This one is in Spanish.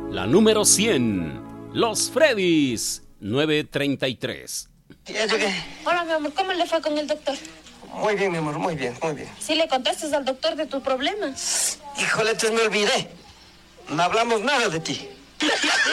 La número 100, Los Freddys, 933. Ya llegué. Hola, mi amor, ¿cómo le fue con el doctor? Muy bien, mi amor, muy bien, muy bien. ¿Sí le contaste al doctor de tus problemas? Híjole, me olvidé. No hablamos nada de ti.